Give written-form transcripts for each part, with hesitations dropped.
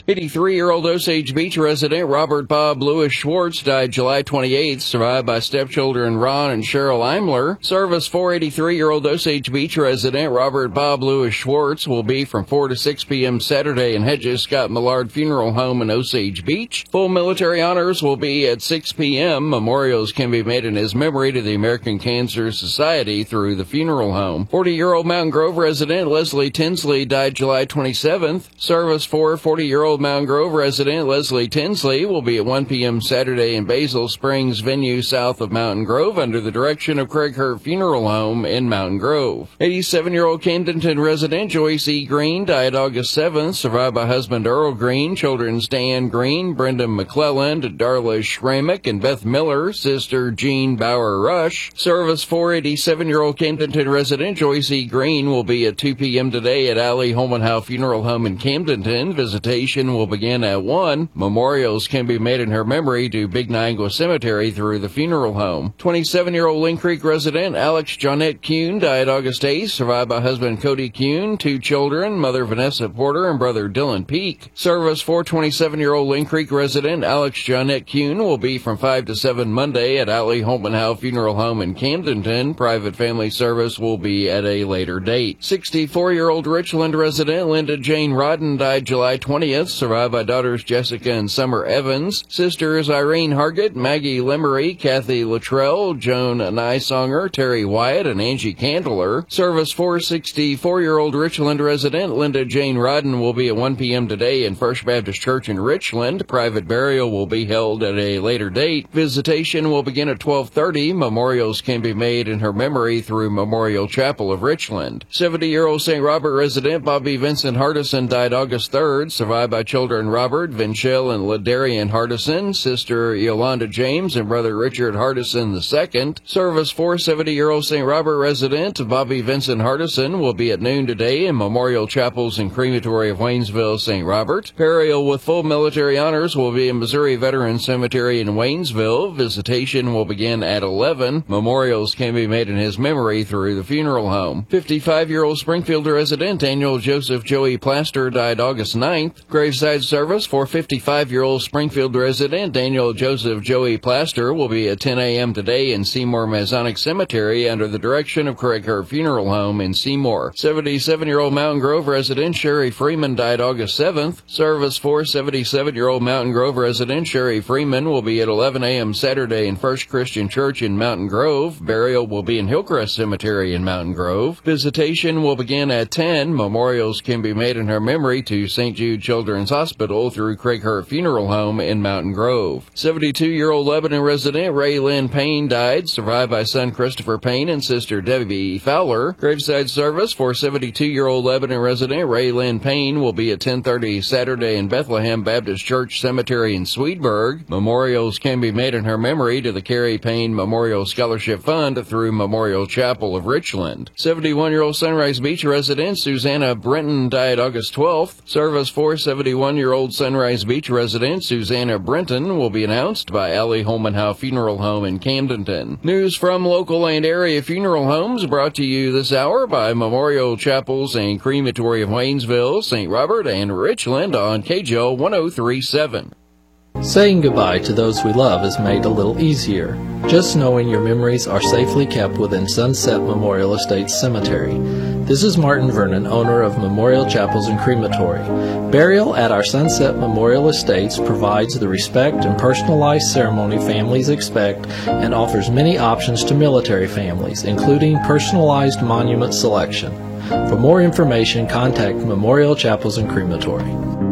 83-year-old Osage Beach resident Robert Bob Lewis Schwartz died July 28th, survived by stepchildren Ron and Cheryl Eimler. Service for 83-year-old Osage Beach resident Robert Bob Lewis Schwartz will be from 4 to 6 p.m. Saturday in Hedges Scott Millard Funeral Home in Osage Beach. Full military honors will be at 6 p.m. Memorials can be made in his memory to the American Cancer Society through the funeral home. 40-year-old Mountain Grove resident Leslie Tinsley died July 27th. Service for 40-year-old Mountain Grove resident Leslie Tinsley will be at 1 p.m. Saturday in Basil Springs venue south of Mountain Grove under the direction of Craig Hurt Funeral Home in Mountain Grove. 87-year-old Camdenton resident Joyce E. Green died August 7th, survived by husband Earl Green, children Stan Green, Brenda McClelland, Darla Schramick, and Beth Miller, sister Jean Bauer Rush. Service for 87-year-old Camdenton resident Joyce E. Green will be at 2 p.m. today at Allie Holmanhow Funeral Home in Camdenton. Visitation will begin at 1. Memorials can be made in her memory to Big Niagara Cemetery through the funeral home. 27-year-old Lynn Creek resident Alex Johnette Kuhn died August 8th, survived by husband Cody Kuhn, 2 children, mother Vanessa Porter, and brother Dylan Peak. Service for 27-year-old Lynn Creek resident Alex Johnette Kuhn will be from 5 to 7 Monday at Allie Holmanhow Funeral Home in Camdenton. Private family service will be at a later date. 64-year-old Richland resident Linda Jane Rodden died July 20th, survived by daughters Jessica and Summer Evans, sisters Irene Hargett, Maggie Lemery, Kathy Luttrell, Joan Nysonger, Terry Wyatt, and Angie Candler. Service for 64-year-old Richland resident Linda Jane Rodden will be at 1 p.m. today in First Baptist Church in Richland. Private burial will be held at a later date. Visitation will begin at 12:30. Memorials can be made in her memory through Memorial Chapel of Richland. 70-year-old St. Robert resident Bobby Vincent Hardison died August 3rd, survived by children Robert, Vinchell, and Ladarian Hardison, sister Yolanda James, and brother Richard Hardison II. Service for 70-year-old St. Robert resident Bobby Vincent Hardison will be at noon today in Memorial Chapels and Crematory of Waynesville, St. Robert. Burial with full military honors will be in Missouri Veterans Cemetery in Waynesville. Visitation will begin at 11. Memorials can be made in his memory through the funeral home. 55-year-old Springfield resident Daniel Joseph Joey Plaster died August 9th. Graveside service for 55-year-old Springfield resident Daniel Joseph Joey Plaster will be at 10 a.m. today in Seymour Masonic Cemetery under the direction of Craig Hurt Funeral Home in Seymour. 77-year-old Mountain Grove resident Sherry Freeman died August 7th. Service for 77-year-old Mountain Grove resident Sherry Freeman will be at 11 a.m. Saturday in First Christian Church in Mountain Grove. Burial will be in Hillcrest Cemetery in Mountain Grove. Visitation will begin at 10. Memorials can be made in her memory to St. Jude Children's Hospital through Craig Hurt Funeral Home in Mountain Grove. 72-year-old Lebanon resident Ray Lynn Payne died, survived by son Christopher Payne and sister Debbie Fowler. Graveside service for 72-year-old Lebanon resident Ray Lynn Payne will be at 10:30 Saturday in Bethlehem Baptist Church Cemetery in Swedberg. Memorials can be made in her memory to the Carrie Payne Memorial Scholarship Fund through Memorial Chapel of Richland. 71-year-old Sunrise Beach resident Susanna Brenton died August 12th. Service for 71-year-old Sunrise Beach resident Susanna Brenton will be announced by Allie Holmanhow Funeral Home in Camdenton. News from local and area funeral homes brought to you this hour by Memorial Chapels and Crematory of Waynesville, St. Robert, and Richland on KJL 1037. Saying goodbye to those we love is made a little easier. Just knowing your memories are safely kept within Sunset Memorial Estates Cemetery. This is Martin Vernon, owner of Memorial Chapels and Crematory. Burial at our Sunset Memorial Estates provides the respect and personalized ceremony families expect and offers many options to military families, including personalized monument selection. For more information, contact Memorial Chapels and Crematory.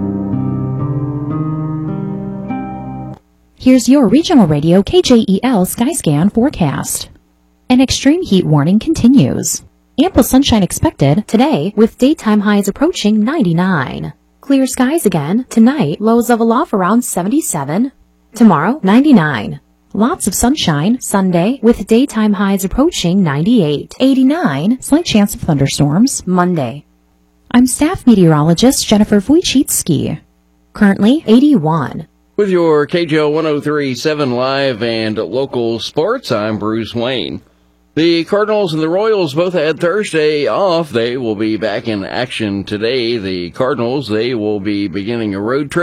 Here's your regional radio KJEL Skyscan forecast. An extreme heat warning continues. Ample sunshine expected today with daytime highs approaching 99. Clear skies again tonight, lows level off around 77. Tomorrow, 99. Lots of sunshine Sunday with daytime highs approaching 98. 89, slight chance of thunderstorms Monday. I'm staff meteorologist Jennifer Wojcicki. Currently 81. With your KJL 1037 live and local sports, I'm Bruce Wayne. The Cardinals and the Royals both had Thursday off. They will be back in action today. The Cardinals, they will be beginning a road trip